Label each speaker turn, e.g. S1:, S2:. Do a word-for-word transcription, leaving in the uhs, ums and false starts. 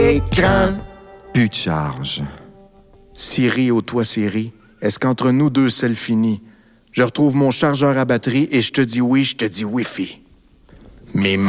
S1: écran.
S2: Plus de charge.
S1: Siri, au toit Siri, est-ce qu'entre nous deux c'est le fini? Je retrouve mon chargeur à batterie et je te dis oui, je te dis Wi-Fi. Mes